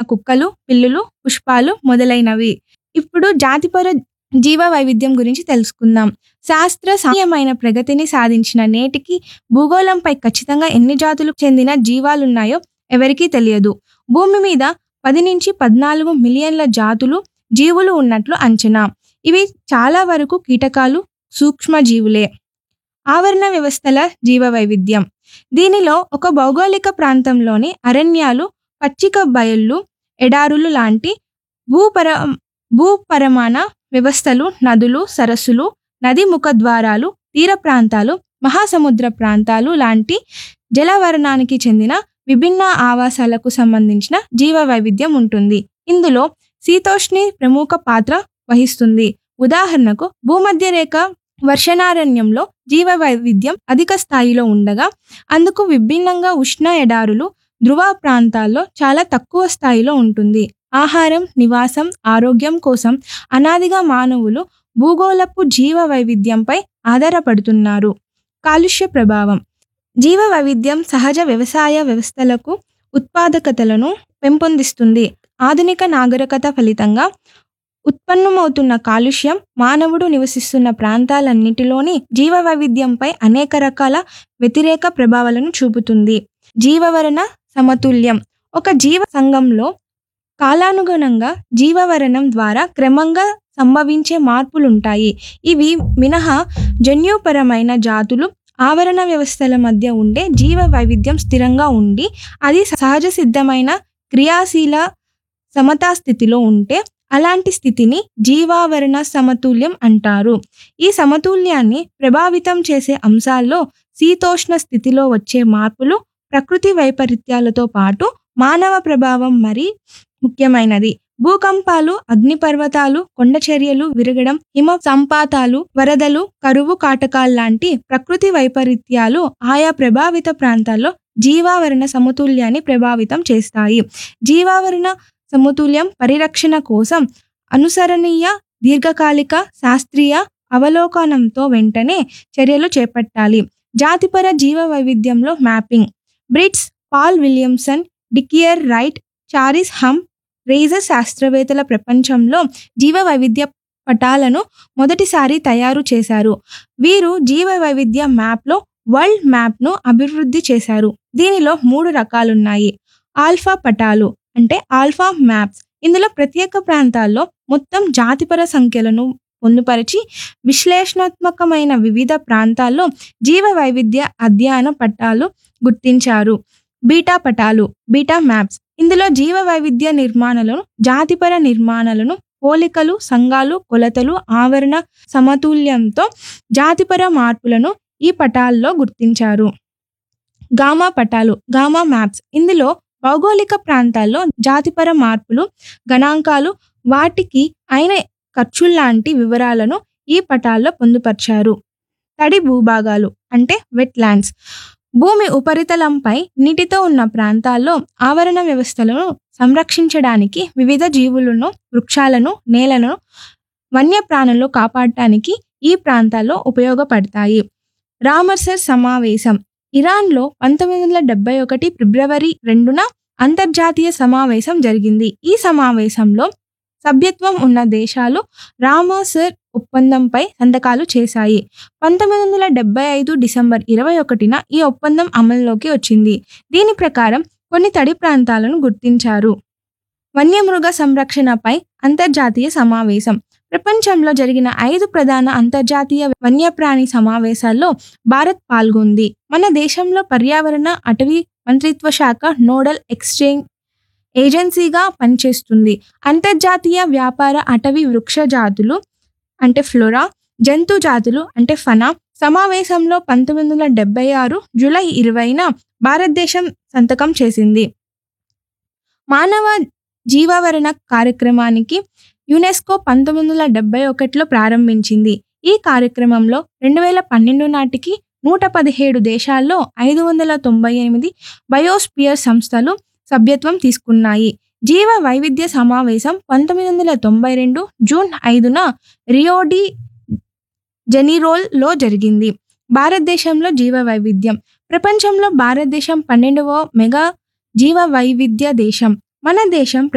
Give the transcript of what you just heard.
కుక్కలు, పిల్లులు, పుష్పాలు మొదలైనవి. ఇప్పుడు జాతిపర జీవ వైవిధ్యం గురించి తెలుసుకుందాం. శాస్త్రీయమైన ప్రగతిని సాధించిన నేటికి భూగోళంపై ఖచ్చితంగా ఎన్ని జాతులకు చెందిన జీవాలున్నాయో ఎవరికీ తెలియదు. భూమి మీద 10 నుంచి 14 మిలియన్ల జాతులు జీవులు ఉన్నట్లు అంచనా. ఇవి చాలా వరకు కీటకాలు, సూక్ష్మజీవులే. ఆవరణ వ్యవస్థల జీవ వైవిధ్యం. దీనిలో ఒక భౌగోళిక ప్రాంతంలోని అరణ్యాలు, పచ్చిక బయళ్ళు, ఎడారులు లాంటి భూపరిమాణ వ్యవస్థలు, నదులు, సరస్సులు, నదీ ముఖద్వారాలు, తీర ప్రాంతాలు, మహాసముద్ర ప్రాంతాలు లాంటి జలవరణానికి చెందిన విభిన్న ఆవాసాలకు సంబంధించిన జీవ వైవిధ్యం ఉంటుంది. ఇందులో శీతోష్ణి ప్రముఖ పాత్ర వహిస్తుంది. ఉదాహరణకు భూమధ్యరేఖ వర్షారణ్యంలో జీవ వైవిధ్యం అధిక స్థాయిలో ఉండగా, అందుకు విభిన్నంగా ఉష్ణ ఎడారులు, ధ్రువ ప్రాంతాల్లో చాలా తక్కువ స్థాయిలో ఉంటుంది. ఆహారం, నివాసం, ఆరోగ్యం కోసం అనాదిగా మానవులు భూగోళపు జీవ వైవిధ్యంపై ఆధారపడుతున్నారు. కాలుష్య ప్రభావం. జీవ వైవిధ్యం సహజ వ్యవసాయ వ్యవస్థలకు ఉత్పాదకతలను పెంపొందిస్తుంది. ఆధునిక నాగరికత ఫలితంగా ఉత్పన్నమవుతున్న కాలుష్యం మానవుడు నివసిస్తున్న ప్రాంతాలన్నిటిలోని జీవ వైవిధ్యంపై అనేక రకాల వ్యతిరేక ప్రభావాలను చూపుతుంది. జీవవరణ సమతుల్యం. ఒక జీవ సంఘంలో కాలానుగుణంగా జీవవరణం ద్వారా క్రమంగా సంభవించే మార్పులుంటాయి. ఇవి మినహా జన్యుపరమైన జాతులు, ఆవరణ వ్యవస్థల మధ్య ఉండే జీవ వైవిధ్యం స్థిరంగా ఉండి అది సహజ సిద్ధమైన క్రియాశీల సమతా స్థితిలో ఉంటే అలాంటి స్థితిని జీవావరణ సమతుల్యం అంటారు. ఈ సమతుల్యాన్ని ప్రభావితం చేసే అంశాల్లో శీతోష్ణ స్థితిలో వచ్చే మార్పులు, ప్రకృతి వైపరీత్యాలతో పాటు మానవ ప్రభావం మరీ ముఖ్యమైనది. భూకంపాలు, అగ్నిపర్వతాలు, కొండచర్యలు విరగడం, హిమ సంపాతాలు, వరదలు, కరువు కాటకాల్లాంటి ప్రకృతి వైపరీత్యాలు ఆయా ప్రభావిత ప్రాంతాల్లో జీవావరణ సమతుల్యాన్ని ప్రభావితం చేస్తాయి. జీవావరణ సమతుల్యం పరిరక్షణ కోసం అనుసరణీయ దీర్ఘకాలిక శాస్త్రీయ అవలోకనంతో వెంటనే చర్యలు చేపట్టాలి. జాతిపర జీవ వైవిధ్యంలో mapping. Brits, Paul Williamson, డికియర్ right, చారిస్ హమ్ రేజర్ శాస్త్రవేత్తల ప్రపంచంలో జీవ వైవిధ్య పటాలను మొదటిసారి తయారు చేశారు. వీరు జీవ వైవిధ్య మ్యాప్లో వరల్డ్ మ్యాప్ను అభివృద్ధి చేశారు. దీనిలో 3 రకాలున్నాయి. ఆల్ఫా పటాలు అంటే ఆల్ఫా మ్యాప్స్. ఇందులో ప్రత్యేక ప్రాంతాల్లో మొత్తం జాతిపర సంఖ్యలను పొందుపరిచి విశ్లేషణాత్మకమైన వివిధ ప్రాంతాల్లో జీవ వైవిధ్య అధ్యయన పటాలు గుర్తించారు. బీటా పటాలు, బీటా మ్యాప్స్. ఇందులో జీవ వైవిధ్య నిర్మాణాలను, జాతిపర నిర్మాణాలను, పోలికలు, సంఘాలు, కొలతలు, ఆవరణ సమతుల్యంతో జాతిపర మార్పులను ఈ పటాల్లో గుర్తించారు. గామా పటాలు, గామా మ్యాప్స్. ఇందులో భౌగోళిక ప్రాంతాల్లో జాతిపర మార్పులు, గణాంకాలు, వాటికి అయిన ఖర్చుల్లాంటి వివరాలను ఈ పటాల్లో పొందుపరిచారు. తడి భూభాగాలు అంటే వెట్ ల్యాండ్స్. భూమి ఉపరితలంపై నీటితో ఉన్న ప్రాంతాల్లో ఆవరణ వ్యవస్థలను సంరక్షించడానికి వివిధ జీవులను, వృక్షాలను, నేలను, వన్యప్రాణులను కాపాడటానికి ఈ ప్రాంతాల్లో ఉపయోగపడతాయి. రామసర్ సమావేశం. ఇరాన్లో 1971 ఫిబ్రవరి 2న అంతర్జాతీయ సమావేశం జరిగింది. ఈ సమావేశంలో సభ్యత్వం ఉన్న దేశాలు రామసర్ ఒప్పందంపై సంతకాలు చేశాయి. 1975 డిసెంబర్ 21న ఈ ఒప్పందం అమల్లోకి వచ్చింది. దీని ప్రకారం కొన్ని తడి ప్రాంతాలను గుర్తించారు. వన్యమృగ సంరక్షణపై అంతర్జాతీయ సమావేశం. ప్రపంచంలో జరిగిన 5 ప్రధాన అంతర్జాతీయ వన్యప్రాణి సమావేశాల్లో భారత్ పాల్గొంది. మన దేశంలో పర్యావరణ, అటవీ మంత్రిత్వ శాఖ నోడల్ ఎక్స్చేంజ్ ఏజెన్సీగా పనిచేస్తుంది. అంతర్జాతీయ వ్యాపార అటవీ వృక్ష జాతులు అంటే ఫ్లోరా, జంతు జాతులు అంటే ఫనా సమావేశంలో 1976 జూలై 20న భారతదేశం సంతకం చేసింది. మానవ జీవావరణ కార్యక్రమానికి యునెస్కో 1971లో ప్రారంభించింది. ఈ కార్యక్రమంలో 2012 నాటికి 117 దేశాల్లో 598 బయోస్పియర్ సంస్థలు సభ్యత్వం తీసుకున్నాయి. జీవ వైవిధ్య సమావేశం 1992 జూన్ 5న రియో డి జనీరోలో జరిగింది. భారతదేశంలో జీవ వైవిధ్యం. ప్రపంచంలో భారతదేశం 12వ మెగా జీవ వైవిధ్య దేశం. మన దేశం